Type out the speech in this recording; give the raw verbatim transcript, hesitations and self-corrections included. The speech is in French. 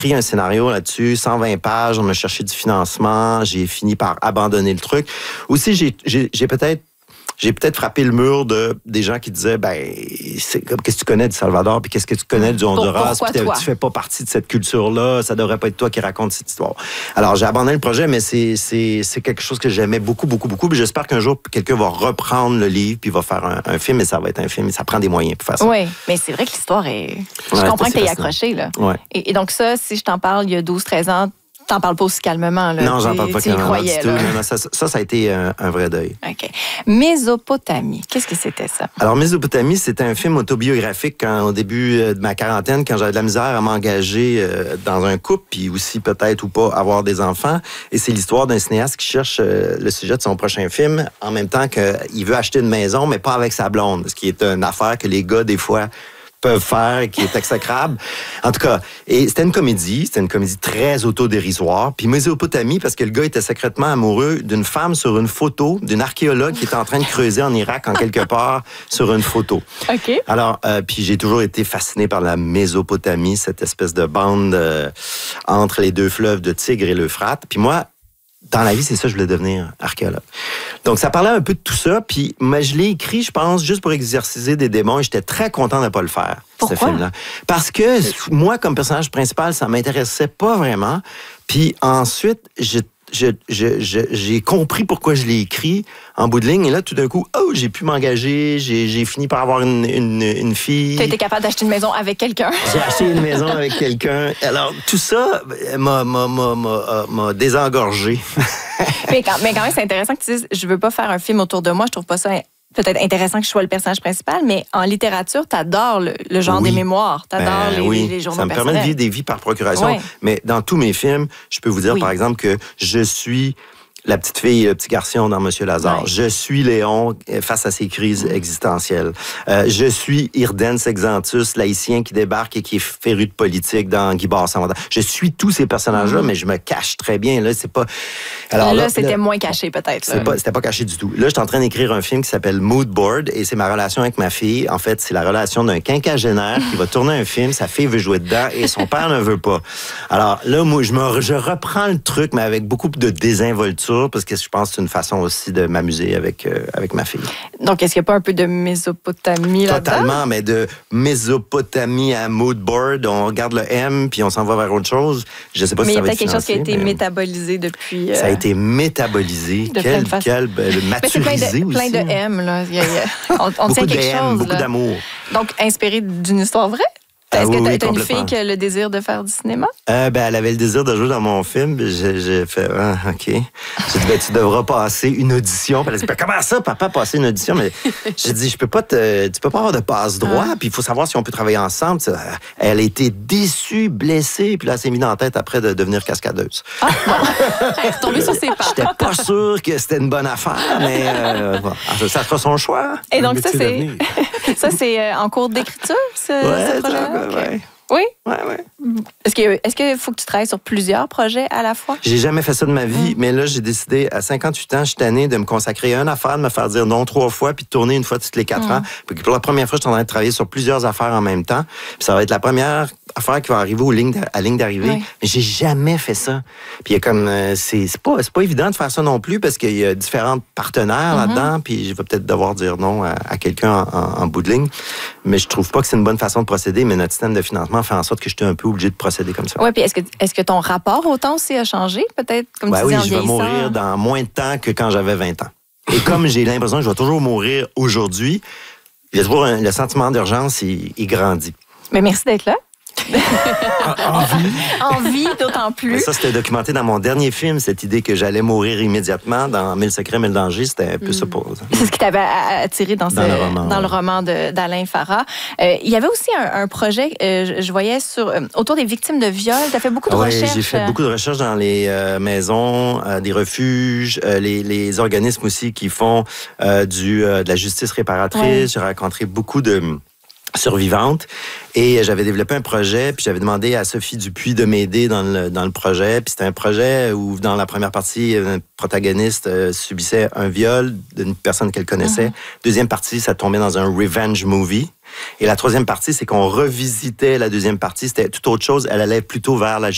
écrit un scénario là-dessus, cent vingt pages, on a cherché du financement, j'ai fini par abandonner le truc. Aussi, j'ai, j'ai, j'ai peut-être J'ai peut-être frappé le mur de des gens qui disaient, ben, c'est comme, qu'est-ce que tu connais du Salvador, puis qu'est-ce que tu connais du Honduras, puis tu fais pas partie de cette culture-là, ça devrait pas être toi qui raconte cette histoire. Alors, j'ai abandonné le projet, mais c'est, c'est, c'est quelque chose que j'aimais beaucoup, beaucoup, beaucoup, puis j'espère qu'un jour, quelqu'un va reprendre le livre, puis va faire un, un film, et ça va être un film, et ça prend des moyens pour faire ça. Oui, mais c'est vrai que l'histoire est... Je ouais, comprends que tu es accroché, là. Ouais. Et, et donc ça, si je t'en parle il y a douze treize ans, t'en parles pas aussi calmement, là. Non, j'en parle pas calmement du tout. Là. Non, ça, ça, ça a été un, un vrai deuil. OK. Mésopotamie, qu'est-ce que c'était ça? Alors, Mésopotamie, c'était un film autobiographique quand, au début de ma quarantaine, quand j'avais de la misère à m'engager euh, dans un couple, puis aussi peut-être ou pas avoir des enfants. Et c'est l'histoire d'un cinéaste qui cherche euh, le sujet de son prochain film, en même temps qu'il veut acheter une maison, mais pas avec sa blonde, ce qui est une affaire que les gars, des fois, peuvent faire, qui est exécrable. En tout cas, et c'était une comédie, c'était une comédie très autodérisoire. Puis Mésopotamie, parce que le gars était secrètement amoureux d'une femme sur une photo, d'une archéologue qui était en train de creuser en Irak, en quelque part, sur une photo. OK. Alors, euh, puis j'ai toujours été fasciné par la Mésopotamie, cette espèce de bande euh, entre les deux fleuves de Tigre et l'Euphrate. Puis moi, dans la vie, c'est ça, je voulais devenir archéologue. Donc, ça parlait un peu de tout ça. Puis, mais je l'ai écrit, je pense, juste pour exerciser des démons. Et j'étais très content de ne pas le faire, Pourquoi? ce film-là. Parce que moi, comme personnage principal, ça m'intéressait pas vraiment. Puis ensuite, je, je, je, je, j'ai compris pourquoi je l'ai écrit en bout de ligne. Et là, tout d'un coup, oh, j'ai pu m'engager. J'ai, j'ai fini par avoir une, une, une fille. Tu as été capable d'acheter une maison avec quelqu'un. J'ai acheté une maison avec quelqu'un. Alors, tout ça m'a, m'a, m'a, m'a, m'a désengorgé. mais, quand, mais quand même, c'est intéressant que tu dises, je veux pas faire un film autour de moi. Je trouve pas ça peut-être intéressant que je sois le personnage principal, mais en littérature, tu adores le, le genre oui. des mémoires. Tu adores ben, les, oui. les journaux ça me personnels. permet de vivre des vies par procuration. Oui. Mais dans tous mes films, je peux vous dire, oui. par exemple, que je suis la petite fille et le petit garçon dans Monsieur Lazare. Ouais. Je suis Léon face à ses crises existentielles. Euh, je suis Irdens Exantus, l'haïtien qui débarque et qui est féru de politique dans Guy Boisson. Je suis tous ces personnages-là, mm-hmm. mais je me cache très bien. Là, c'est pas. Alors là, là c'était là, moins caché peut-être. C'est pas, c'était pas caché du tout. Là, je suis en train d'écrire un film qui s'appelle Mood Board et c'est ma relation avec ma fille. En fait, c'est la relation d'un quinquagénaire qui va tourner un film. Sa fille veut jouer dedans et son père ne veut pas. Alors là, moi, je me, je reprends le truc, mais avec beaucoup de désinvolture. Parce que je pense que c'est une façon aussi de m'amuser avec, euh, avec ma fille. Donc, est-ce qu'il n'y a pas un peu de Mésopotamie là-dedans? Totalement, mais de Mésopotamie à mood board, on regarde le M puis on s'en va vers autre chose. Je ne sais pas mais si ça va être Mais il y a peut-être quelque chose qui a été mais... métabolisé depuis... Euh... Ça a été métabolisé. De quel, quel ben, maturisé plein de, aussi. Plein de M, là. Il y a, il y a... On, on tient quelque M, chose, beaucoup là. d'amour. Donc, inspiré d'une histoire vraie? Ah, Est-ce oui, que oui, tu as une fille qui a le désir de faire du cinéma? Euh, ben, elle avait le désir de jouer dans mon film. J'ai, j'ai fait, ah, OK. J'ai dit, ben, tu devras passer une audition. Puis elle a dit, ben, comment ça, papa, passer une audition? Mais j'ai dit, je peux pas te, tu peux pas avoir de passe-droit. Ah. Puis il faut savoir si on peut travailler ensemble. Elle a été déçue, blessée. Puis là, elle s'est mise dans la tête après de devenir cascadeuse. Ah, bon. Elle est retombée sur ses pas. J'étais pas sûr que c'était une bonne affaire, mais euh, bon, ça sera son choix. Et donc, ça, c'est, ça, c'est en cours d'écriture, ce, ouais, ce projet-là? Ça, okay. ouais. Oui? Oui, oui. Est-ce qu'il est-ce qu'il faut que tu travailles sur plusieurs projets à la fois? J'ai jamais fait ça de ma vie, mmh. mais là, j'ai décidé, à cinquante-huit ans, je suis tanné de me consacrer à une affaire, de me faire dire non trois fois, puis de tourner une fois toutes les quatre mmh. ans. Puis pour la première fois, je suis en train de travailler sur plusieurs affaires en même temps. Puis ça va être la première affaire qui va arriver aux lignes à la ligne d'arrivée. Oui. Mais j'ai jamais fait ça. Puis il y a comme, euh, c'est, c'est, pas, c'est pas évident de faire ça non plus, parce qu'il y a différents partenaires mmh. là-dedans, puis je vais peut-être devoir dire non à, à quelqu'un en, en, en bout de ligne. Mais je trouve pas que c'est une bonne façon de procéder, mais notre système de financement fait en sorte que j'étais un peu obligé de procéder comme ça. Oui, puis est-ce que, est-ce que ton rapport au temps aussi a changé, peut-être, comme ben tu oui, disais, en je vais vieillissant? mourir dans moins de temps que quand j'avais vingt ans. Et comme j'ai l'impression que je vais toujours mourir aujourd'hui, il y a toujours un, le sentiment d'urgence, il, il grandit. Mais merci d'être là. en vie. En vie, d'autant plus. Mais ça, c'était documenté dans mon dernier film, cette idée que j'allais mourir immédiatement dans Mille secrets, mille dangers. C'était un peu mm. ça pour ça. C'est ce qui t'avait attiré dans, dans, ce, le, roman, dans ouais. le roman de, d'Alain Farah. Euh, il y avait aussi un, un projet, euh, je, je voyais, sur, euh, autour des victimes de viol. Tu as fait beaucoup de ouais, recherches. J'ai fait beaucoup de recherches dans les euh, maisons, euh, des refuges, euh, les, les organismes aussi qui font euh, du, euh, de la justice réparatrice. Ouais. J'ai rencontré beaucoup de survivante. Et j'avais développé un projet, puis j'avais demandé à Sophie Dupuis de m'aider dans le, dans le projet. Puis c'était un projet où, dans la première partie, un protagoniste euh, subissait un viol d'une personne qu'elle connaissait. Mm-hmm. Deuxième partie, ça tombait dans un revenge movie. Et la troisième partie, c'est qu'on revisitait la deuxième partie. C'était tout autre chose. Elle allait plutôt vers la